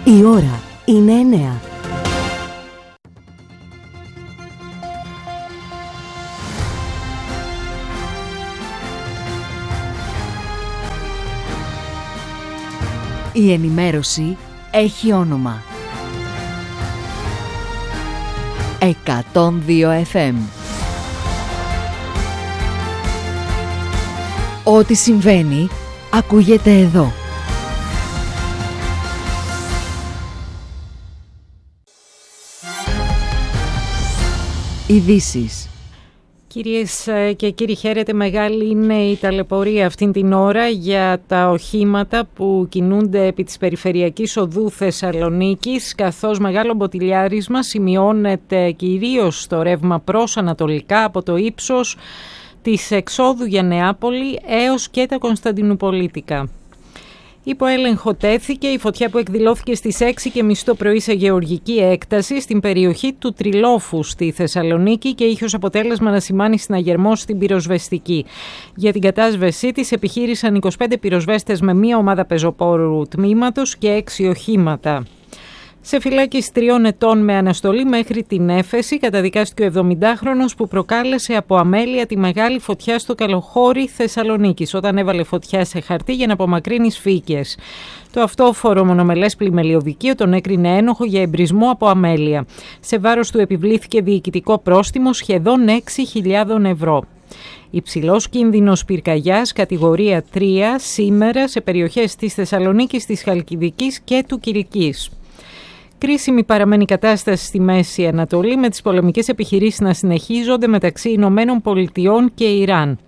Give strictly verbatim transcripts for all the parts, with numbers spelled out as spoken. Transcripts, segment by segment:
Η ώρα είναι εννέα. Η ενημέρωση έχει όνομα. εκατόν δύο εφ εμ. Ό,τι συμβαίνει, ακούγεται εδώ. Ειδήσεις. Κυρίες και κύριοι, χαίρετε, μεγάλη είναι η ταλαιπωρία αυτήν την ώρα για τα οχήματα που κινούνται επί της περιφερειακής οδού Θεσσαλονίκης, καθώς μεγάλο μποτιλιάρισμα σημειώνεται κυρίως στο ρεύμα προς ανατολικά από το ύψος της εξόδου για Νεάπολη έως και τα Κωνσταντινουπολίτικα. Υπό έλεγχο τέθηκε η φωτιά που εκδηλώθηκε στις έξι και μισή το πρωί σε γεωργική έκταση στην περιοχή του Τριλόφου στη Θεσσαλονίκη και είχε ως αποτέλεσμα να σημάνει συναγερμό στην πυροσβεστική. Για την κατάσβεσή της επιχείρησαν είκοσι πέντε πυροσβέστες με μία ομάδα πεζοπόρου τμήματος και έξι οχήματα. Σε φυλάκιση τριών ετών με αναστολή μέχρι την έφεση καταδικάστηκε ο εβδομηντάχρονος που προκάλεσε από αμέλεια τη μεγάλη φωτιά στο Καλοχώρι Θεσσαλονίκης όταν έβαλε φωτιά σε χαρτί για να απομακρύνει σφίγγες. Το αυτόφορο μονομελές πλημελιωδικείο τον έκρινε ένοχο για εμπρισμό από αμέλεια. Σε βάρος του επιβλήθηκε διοικητικό πρόστιμο σχεδόν έξι χιλιάδες ευρώ. Υψηλός κίνδυνος πυρκαγιάς κατηγορία τρία σήμερα σε περιοχές της Θεσσαλονίκης, της Χαλκιδικής και του Κιλκής. Κρίσιμη παραμένει η κατάσταση στη Μέση Ανατολή με τις πολεμικές επιχειρήσεις να συνεχίζονται μεταξύ Ηνωμένων Πολιτειών και Ιράν.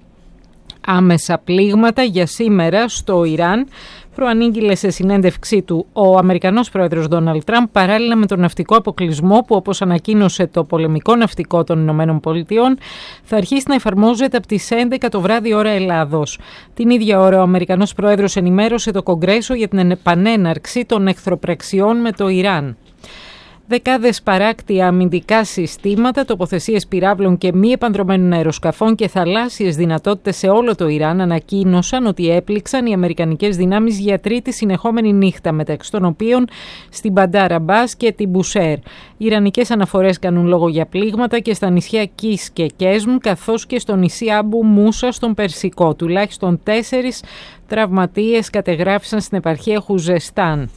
Άμεσα πλήγματα για σήμερα στο Ιράν προανήγγειλε σε συνέντευξή του ο Αμερικανός πρόεδρος Ντόναλντ Τραμπ παράλληλα με τον ναυτικό αποκλεισμό που, όπως ανακοίνωσε το πολεμικό ναυτικό των Ηνωμένων Πολιτειών, θα αρχίσει να εφαρμόζεται από τις έντεκα το βράδυ ώρα Ελλάδος. Την ίδια ώρα ο Αμερικανός πρόεδρος ενημέρωσε το Κογκρέσο για την επανέναρξη των εχθροπραξιών με το Ιράν. Δεκάδες παράκτια αμυντικά συστήματα, τοποθεσίες πυράβλων και μη επανδρομένων αεροσκαφών και θαλάσσιες δυνατότητες σε όλο το Ιράν ανακοίνωσαν ότι έπληξαν οι αμερικανικές δυνάμεις για τρίτη συνεχόμενη νύχτα, μεταξύ των οποίων στην Μπαντάρ Αμπάς και την Μπουσέρ. Οι ιρανικές αναφορές κάνουν λόγο για πλήγματα και στα νησιά Κις και Κέσμ, καθώς και στο νησί Άμπου Μούσα στον Περσικό. Τουλάχιστον τέσσερις τραυματίες κατεγράφησαν στην επαρχία Χουζεστάν.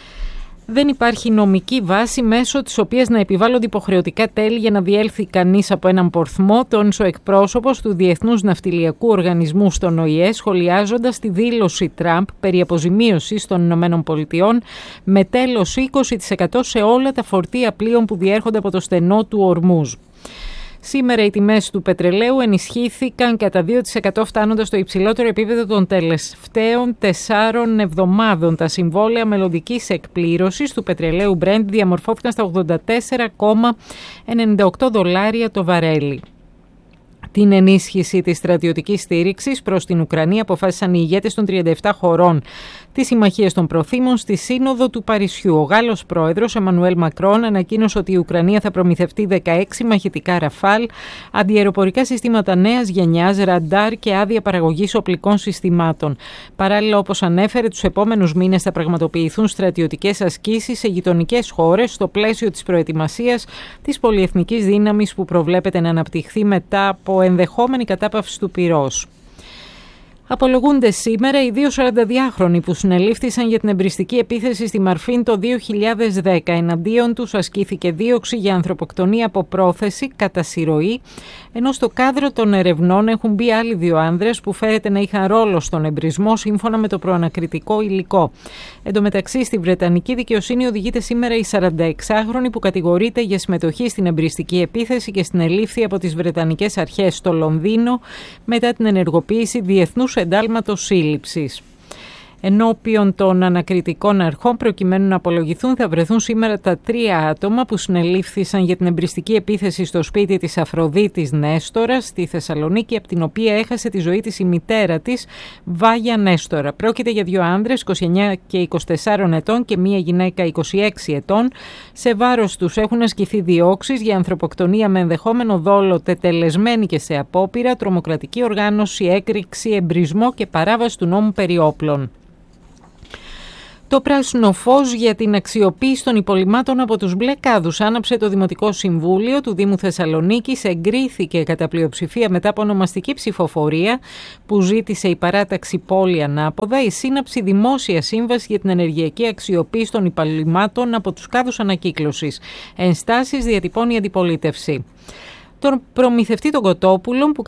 Δεν υπάρχει νομική βάση μέσω της οποίας να επιβάλλονται υποχρεωτικά τέλη για να διέλθει κανείς από έναν πορθμό, τόνισε ο εκπρόσωπος του Διεθνούς Ναυτιλιακού Οργανισμού στον Ο Η Ε, σχολιάζοντας τη δήλωση Τραμπ περί αποζημίωσης των Ηνωμένων Πολιτειών με τέλος είκοσι τοις εκατό σε όλα τα φορτία πλοίων που διέρχονται από το στενό του Ορμούζ. Σήμερα οι τιμές του πετρελαίου ενισχύθηκαν κατά δύο τοις εκατό φτάνοντας στο υψηλότερο επίπεδο των τελευταίων τεσσάρων εβδομάδων. Τα συμβόλαια μελλοντικής εκπλήρωσης του πετρελαίου Brent διαμορφώθηκαν στα ογδόντα τέσσερα κόμμα ενενήντα οκτώ δολάρια το βαρέλι. Την ενίσχυση της στρατιωτικής στήριξης προς την Ουκρανία αποφάσισαν οι ηγέτες των τριάντα επτά χωρών της Συμμαχίας των Προθήμων στη Σύνοδο του Παρισιού. Ο Γάλλος πρόεδρος Εμμανουέλ Μακρόν ανακοίνωσε ότι η Ουκρανία θα προμηθευτεί δεκαέξι μαχητικά Ραφάλ, αντιαεροπορικά συστήματα νέας γενιάς, ραντάρ και άδεια παραγωγής οπλικών συστημάτων. Παράλληλα, όπως ανέφερε, τους επόμενους μήνες θα πραγματοποιηθούν στρατιωτικές ασκήσεις σε γειτονικές χώρες στο πλαίσιο της προετοιμασίας της πολυεθνικής δύναμης που προβλέπεται να αναπτυχθεί μετά από ενδεχόμενη κατάπαυση του πυρός. Απολογούνται σήμερα οι δύο σαρανταδυάχρονοι που συνελήφθησαν για την εμπριστική επίθεση στη Μαρφίν το δύο χιλιάδες δέκα. Εναντίον τους ασκήθηκε δίωξη για ανθρωποκτονία από πρόθεση κατά συρροή, ενώ στο κάδρο των ερευνών έχουν μπει άλλοι δύο άνδρες που φέρεται να είχαν ρόλο στον εμπρισμό σύμφωνα με το προανακριτικό υλικό. Εν τω μεταξύ, στη Βρετανική δικαιοσύνη οδηγείται σήμερα η σαρανταεξάχρονη που κατηγορείται για συμμετοχή στην εμπριστική επίθεση και συνελήφθη από τις Βρετανικές αρχές στο Λονδίνο μετά την ενεργοποίηση διεθνούς εντάλματος σύλληψης. Ενώπιον των ανακριτικών αρχών, προκειμένου να απολογηθούν, θα βρεθούν σήμερα τα τρία άτομα που συνελήφθησαν για την εμπριστική επίθεση στο σπίτι της Αφροδίτης Νέστορα στη Θεσσαλονίκη, από την οποία έχασε τη ζωή της η μητέρα της, Βάγια Νέστορα. Πρόκειται για δύο άνδρες είκοσι εννέα και είκοσι τέσσερα ετών και μία γυναίκα είκοσι έξι ετών. Σε βάρος τους έχουν ασκηθεί διώξεις για ανθρωποκτονία με ενδεχόμενο δόλο, τετελεσμένη και σε απόπειρα, τρομοκρατική οργάνωση, έκρηξη, εμπρισμό και παράβαση του νόμου περί όπλων. Το πράσινο φως για την αξιοποίηση των υπολειμμάτων από τους μπλε κάδους άναψε το Δημοτικό Συμβούλιο του Δήμου Θεσσαλονίκης. Εγκρίθηκε κατά πλειοψηφία μετά από ονομαστική ψηφοφορία που ζήτησε η παράταξη Πόλη Ανάποδα η σύναψη δημόσια σύμβαση για την ενεργειακή αξιοποίηση των υπολειμμάτων από τους κάδους ανακύκλωσης. Ενστάσεις διατυπώνει η αντιπολίτευση. Τον προμηθευτή των κοτόπουλων που